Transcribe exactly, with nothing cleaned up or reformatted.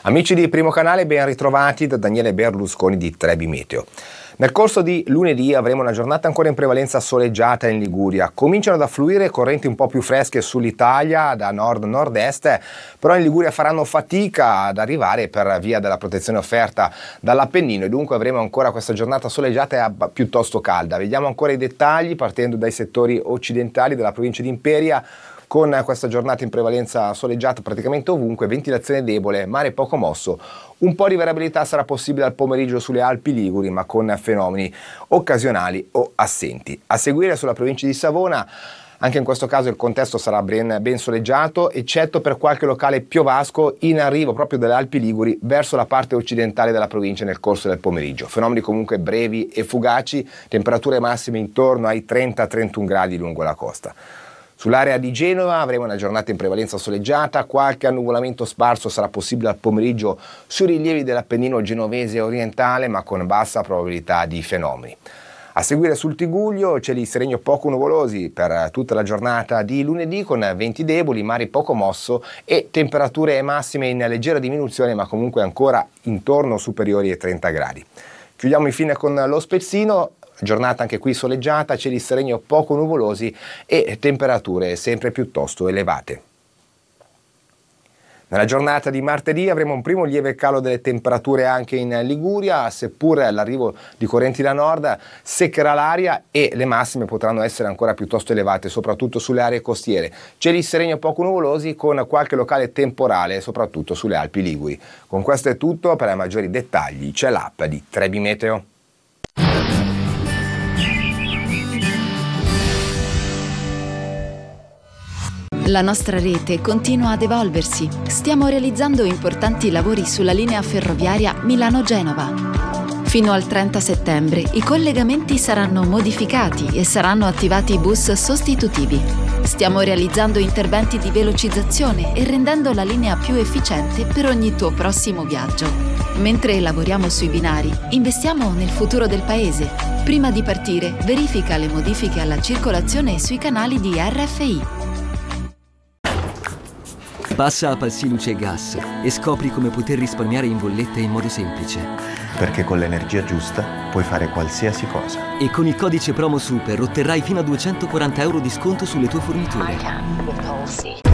Amici di Primo Canale, ben ritrovati da Daniele Berlusconi di Trebi Meteo. Nel corso di lunedì avremo una giornata ancora in prevalenza soleggiata in Liguria. Cominciano ad affluire correnti un po' più fresche sull'Italia da nord-nord-est, però in Liguria faranno fatica ad arrivare per via della protezione offerta dall'Appennino e dunque avremo ancora questa giornata soleggiata e piuttosto calda. Vediamo ancora i dettagli partendo dai settori occidentali della provincia di Imperia. Con questa giornata in prevalenza soleggiata praticamente ovunque, ventilazione debole, mare poco mosso, un po' di variabilità sarà possibile al pomeriggio sulle Alpi Liguri, ma con fenomeni occasionali o assenti. A seguire sulla provincia di Savona, anche in questo caso il contesto sarà ben, ben soleggiato, eccetto per qualche locale piovasco in arrivo proprio dalle Alpi Liguri verso la parte occidentale della provincia nel corso del pomeriggio. Fenomeni comunque brevi e fugaci, temperature massime intorno ai trenta trentuno gradi lungo la costa. Sull'area di Genova avremo una giornata in prevalenza soleggiata, qualche annuvolamento sparso sarà possibile al pomeriggio sui rilievi dell'Appennino genovese orientale, ma con bassa probabilità di fenomeni. A seguire sul Tigullio cieli sereni poco nuvolosi per tutta la giornata di lunedì con venti deboli, mare poco mosso e temperature massime in leggera diminuzione, ma comunque ancora intorno o superiori ai trenta gradi. Chiudiamo infine con lo Spezzino. Giornata anche qui soleggiata, cieli sereni o poco nuvolosi e temperature sempre piuttosto elevate. Nella giornata di martedì avremo un primo lieve calo delle temperature anche in Liguria, seppur l'arrivo di correnti da nord seccherà l'aria e le massime potranno essere ancora piuttosto elevate, soprattutto sulle aree costiere. Cieli sereni o poco nuvolosi con qualche locale temporale, soprattutto sulle Alpi Liguri. Con questo è tutto, per maggiori dettagli c'è l'app di Trebi Meteo. La nostra rete continua ad evolversi. Stiamo realizzando importanti lavori sulla linea ferroviaria Milano-Genova. Fino al trenta settembre i collegamenti saranno modificati e saranno attivati bus sostitutivi. Stiamo realizzando interventi di velocizzazione e rendendo la linea più efficiente per ogni tuo prossimo viaggio. Mentre lavoriamo sui binari, investiamo nel futuro del paese. Prima di partire, verifica le modifiche alla circolazione sui canali di R F I. Passa a Palsi Luce e Gas e scopri come poter risparmiare in bolletta in modo semplice. Perché con l'energia giusta puoi fare qualsiasi cosa. E con il codice promo SUPER otterrai fino a duecentoquaranta euro di sconto sulle tue forniture.